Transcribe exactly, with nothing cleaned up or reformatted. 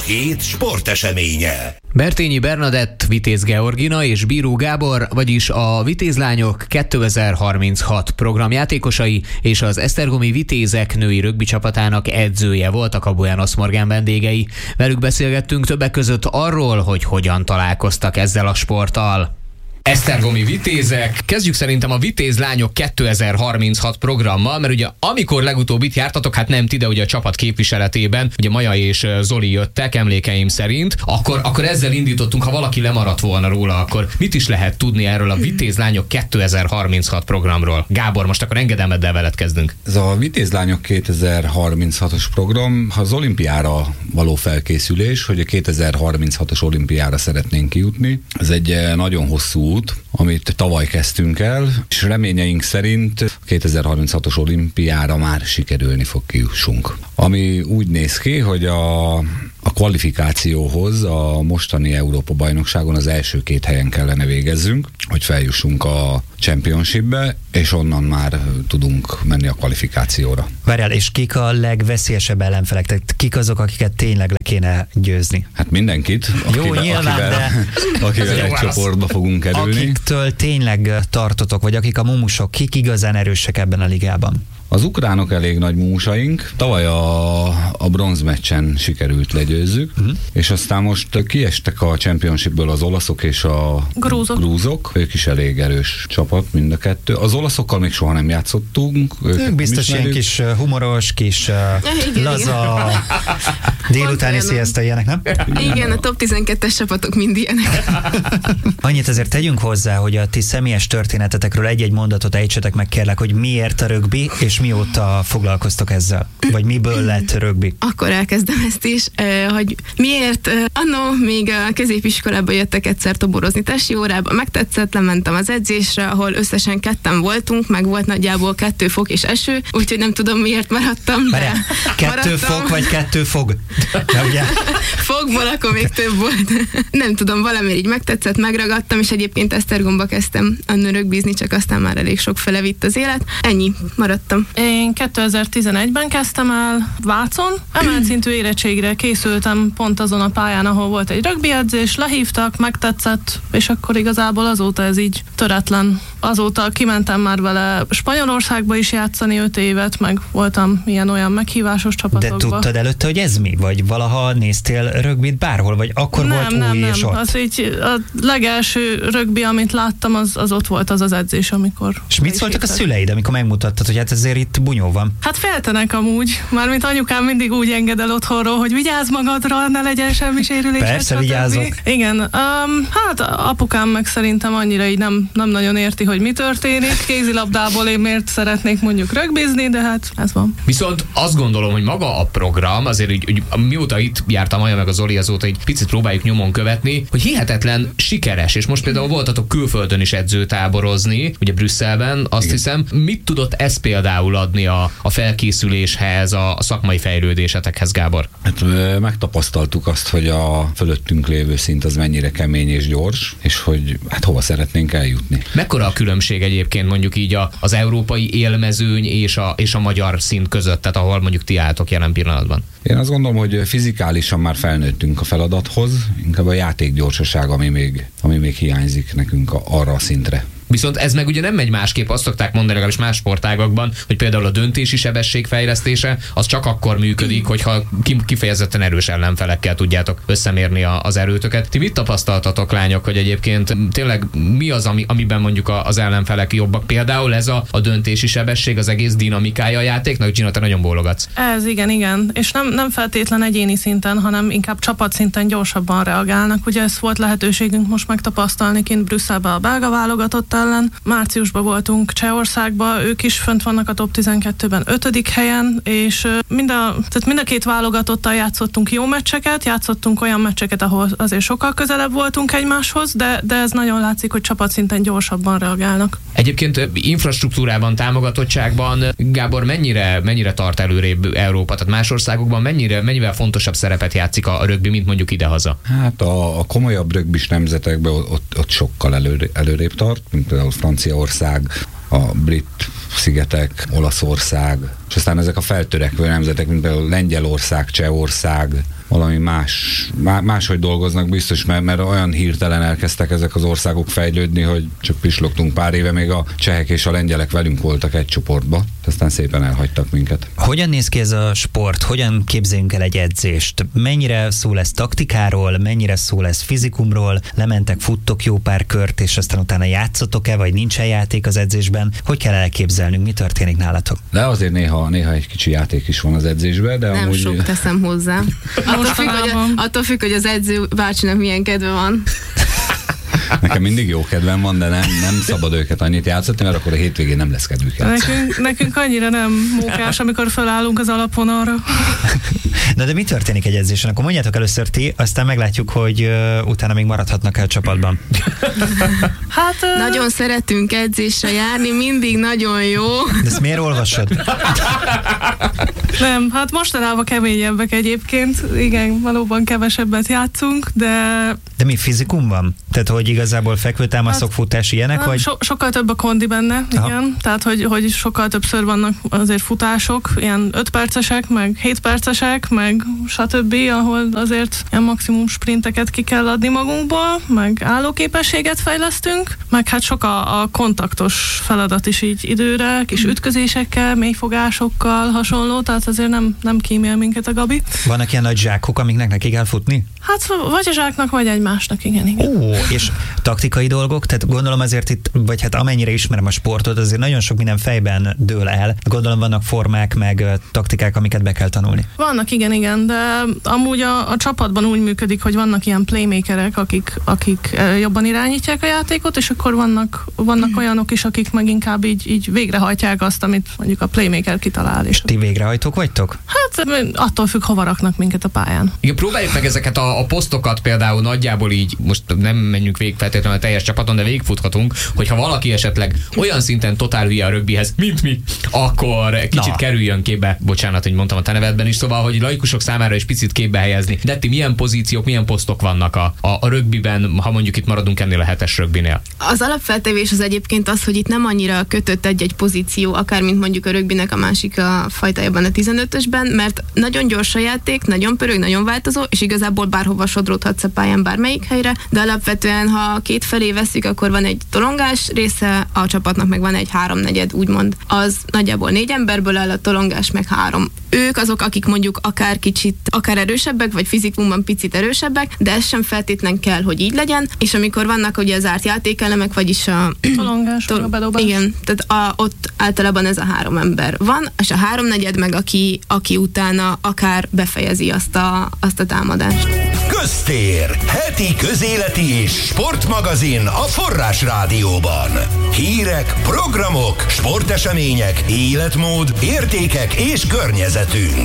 hét sporteseménye. Bertényi Bernadett, Vitéz Georgina és Bíró Gábor, vagyis a Vitézlányok kétezer-harminchat programjátékosai és az esztergomi Vitézek női rögbi csapatának edzője voltak a Buenos Morgan vendégei. Velük beszélgettünk többek között arról, hogy hogyan találkoztak ezzel a sporttal. Esztergomi Vitézek. Kezdjük szerintem a Vitézlányok kétezer-harminchat programmal, mert ugye amikor legutóbb itt jártatok, hát nem ti, de ugye a csapat képviseletében, ugye Maja és Zoli jöttek, emlékeim szerint, akkor, akkor ezzel indítottunk, ha valaki lemaradt volna róla, akkor mit is lehet tudni erről a Vitézlányok kétezer-harminchat programról? Gábor, most akkor engedelmeddel veled kezdünk. Ez a Vitézlányok kétezer-harminchatos program az olimpiára való felkészülés, hogy a kétezer-harminchatos olimpiára szeretnénk kijutni. Ez egy nagyon hosszú út, amit tavaly kezdtünk el, és reményeink szerint a kétezer-harminchatos olimpiára már sikerülni fog kijussunk. Ami úgy néz ki, hogy a A kvalifikációhoz a mostani Európa-bajnokságon az első két helyen kellene végezzünk, hogy feljussunk a Championshipbe, és onnan már tudunk menni a kvalifikációra. Várjál, és kik a legveszélyesebb ellenfelek? Tehát kik azok, akiket tényleg le kéne győzni? Hát mindenkit, Jó, akivel, nyilván, akivel, de akivel egy csoportba fogunk kerülni. Akiktől tényleg tartotok, vagy akik a mumusok, kik igazán erősek ebben a ligában? Az ukránok elég nagy músaink. Tavaly a, a bronzmeccsen sikerült legyőzzük, uh-huh. és aztán most kiestek a Championshipből az olaszok és a grúzok. grúzok. Ők is elég erős csapat, mind a kettő. Az olaszokkal még soha nem játszottunk. Ők biztos ilyen kis humoros, kis igen, laza, délutáni sziaszta ilyenek, nem? Igen, a top tizenkettes csapatok mind ilyenek. Annyit azért tegyünk hozzá, hogy a ti személyes történetetekről egy-egy mondatot ejtsetek meg, kérlek, hogy miért a rögbi, és mióta foglalkoztok ezzel? Vagy miből lett rögbi? Akkor elkezdem ezt is, hogy miért annó még a középiskolába jöttek egyszer toborozni testi órába, megtetszett, lementem az edzésre, ahol összesen ketten voltunk, meg volt nagyjából kettő fok és eső, úgyhogy nem tudom miért maradtam. Várjál, kettő maradtam. Fok vagy kettő fog? Fogból akkor még több volt. Nem tudom, valamiért így megtetszett, megragadtam, és egyébként Esztergomba kezdtem annó rögbizni, csak aztán már elég sok fele vitt az élet. Ennyi, maradtam. Én kétezer-tizenegyben kezdtem el Vácon, emelt szintű érettségre készültem pont azon a pályán, ahol volt egy rögbi edzés, lehívtak, megtetszett, és akkor igazából azóta ez így töretlen. Azóta kimentem már vele Spanyolországba is játszani öt évet, meg voltam ilyen-olyan meghívásos csapatokba. De tudtad előtte, hogy ez mi? Vagy valaha néztél rögbit bárhol? Vagy akkor nem, volt nem, új nem. és ott? Az így a legelső rögbi, amit láttam, az, az ott volt az az edzés, amikor... És mit szóltak a szüleid, amikor megmutattad, hogy hát ezért itt bunyó van? Hát féltenek amúgy. Mármint anyukám mindig úgy enged el otthonról, hogy vigyázz magadra, ne legyen semmi sérülés. Persze, vigyázok. Igen. Um, hát apukám meg szerintem annyira így nem, nem nagyon érti, hogy mi történik. Kézilabdából én miért szeretnék mondjuk rögbizni, de hát ez van. Viszont azt gondolom, hogy maga a program, azért úgy, úgy, mióta itt jártam Maja meg a Zoli, azóta egy picit próbáljuk nyomon követni, hogy hihetetlen sikeres, és most például voltatok külföldön is edzőtáborozni, ugye Brüsszelben, azt Igen. hiszem. Mit tudott ez például adni a, a felkészüléshez, a, a szakmai fejlődésetekhez, Gábor? Hát megtapasztaltuk azt, hogy a fölöttünk lévő szint az mennyire kemény és gyors, és hogy hát hova szeretnénk eljutni. Mekkora a különbség egyébként mondjuk így a, az európai élmezőny és a, és a magyar szint között, tehát ahol mondjuk ti álltok jelen pillanatban? Én azt gondolom, hogy fizikálisan már felnőttünk a feladathoz, inkább a játékgyorsaság, ami még, ami még hiányzik nekünk a, arra a szintre. Viszont ez meg ugye nem megy másképp, azt szokták mondani legalábbis más sportágakban, hogy például a döntési sebesség fejlesztése az csak akkor működik, hogyha kifejezetten erős ellenfelekkel tudjátok összemérni a, az erőtöket. Ti mit tapasztaltatok, lányok, hogy egyébként tényleg mi az, ami, amiben mondjuk az ellenfelek jobbak? Például ez a, a döntési sebesség, az egész dinamikája a játéknak? Gina, te nagyon bólogatsz. Ez igen, igen. És nem, nem feltétlen egyéni szinten, hanem inkább csapatszinten gyorsabban reagálnak. Ugye ezt volt lehetőségünk most megtapasztalni kint Brüsszelben a belga válogatott ellen. Márciusban voltunk Csehországban, ők is fönt vannak a top tizenkettőben ötödik helyen, és mind a, tehát mind a két válogatottal játszottunk jó meccseket, játszottunk olyan meccseket, ahol azért sokkal közelebb voltunk egymáshoz, de, de ez nagyon látszik, hogy csapatszinten gyorsabban reagálnak. Egyébként infrastruktúrában, támogatottságban, Gábor, mennyire, mennyire tart előrébb Európa? Tehát más országokban mennyire, mennyivel fontosabb szerepet játszik a rögbi, mint mondjuk idehaza? Hát a, a komolyabb rögbis nemzetekben ott, ott sokkal előré, előrébb tart, mint például Franciaország, a brit szigetek, Olaszország, és aztán ezek a feltörekvő nemzetek, mint például Lengyelország, Csehország, valami más, máshogy dolgoznak biztos, mert, mert olyan hirtelen elkezdtek ezek az országok fejlődni, hogy csak pislogtunk pár éve, még a csehek és a lengyelek velünk voltak egy csoportba, aztán szépen elhagytak minket. Hogyan néz ki ez a sport? Hogyan képzeljünk el egy edzést? Mennyire szó lesz taktikáról, mennyire szó lesz fizikumról? Lementek, futtok jó pár kört, és aztán utána játszotok-e, vagy nincsen játék az edzésben? Hogy kell elképzelnünk? Mi történik nálatok? De azért néha, néha egy kicsi játék is van az edzésben, de nem amúgy... sok teszem hozzá. Attól függ, hogy, attól függ, hogy az edző bácsinak milyen kedve van. Nekem mindig jó kedvem van, de nem, nem szabad őket annyit játszatni, mert akkor a hétvégén nem lesz kedvük játszani. Nekünk, nekünk annyira nem mókás, amikor felállunk az alapvonalra. Na de mi történik egy edzésen? Akkor mondjátok először ti, aztán meglátjuk, hogy uh, utána még maradhatnak el csapatban. Hát uh... nagyon szeretünk edzésre járni, mindig nagyon jó. De ezt miért olvasod? Nem, hát mostanában keményebbek egyébként. Igen, valóban kevesebbet játszunk, de... De mi fizikum van? Tehát, hogy igazából fekvőtámaszok, hát, futás ilyenek, nem, vagy? So, sokkal több a kondi benne, aha. Igen. Tehát, hogy, hogy sokkal többször vannak azért futások, ilyen öt percesek, meg hét percesek, meg stb., ahol azért ilyen maximum sprinteket ki kell adni magunkból, meg állóképességet fejlesztünk, meg hát sok a, a kontaktos feladat is így időre, kis ütközésekkel, mélyfogásokkal, hasonló, tehát azért nem, nem kímél minket a Gabi. Vannak ilyen nagy zsákok, amiknek neki kell futni? Hát vagy a zsáknak, vagy egymásnak, igen, igen. Ó, és taktikai dolgok, tehát gondolom azért itt, vagy hát amennyire ismerem a sportot, azért nagyon sok minden fejben dől el. Gondolom vannak formák, meg taktikák, amiket be kell tanulni. Vannak, igen, igen, de amúgy a, a csapatban úgy működik, hogy vannak ilyen playmakerek, akik, akik jobban irányítják a játékot, és akkor vannak, vannak mm. olyanok is, akik meg inkább így, így végrehajtják azt, amit mondjuk a playmaker kitalál. És ti végrehajtók vagytok? Hát attól függ, hova raknak minket a pályán. Igen, próbáljuk meg ezeket a, a posztokat például nagyjából így, most nem menjünk végig feltétlenül a teljes csapaton, de végigfuthatunk, hogyha valaki esetleg olyan szinten totál hülye a rögbihez, mint mi, akkor kicsit Na. kerüljön képbe, bocsánat, hogy mondtam a te nevedben is, szóval, hogy laikusok számára is picit képbe helyezni. De ti milyen pozíciók, milyen posztok vannak a, a, a rögbiben, ha mondjuk itt maradunk ennél a hetes rögbinél? Az alapfeltevés az egyébként az, hogy itt nem annyira kötött egy-egy pozíció, akár mint mondjuk a rögbinek a másik a fajtájában, a tizenötösben, mert nagyon gyors a játék, nagyon pörög, nagyon változó, és igazából bárhova sodródhatsz a pályán bármelyik helyre, de alapvetően, ha két felé veszik, akkor van egy tolongás része, a csapatnak meg van egy háromnegyed, úgymond. Az nagyjából négy emberből áll, a tolongás meg három. Ők azok, akik mondjuk akár kicsit, akár erősebbek, vagy fizikumban picit erősebbek, de ez sem feltétlen kell, hogy így legyen, és amikor vannak ugye az árt játékelemek, vagyis a tolongás, tol- a bedobás. Igen, tehát a, ott általában ez a három ember van, és a háromnegyed meg aki, aki utána akár befejezi azt a, azt a támadást. Köztér, heti közéleti és sportmagazin a Forrás Rádióban. Hírek, programok, sportesemények, életmód, értékek és környezetünk.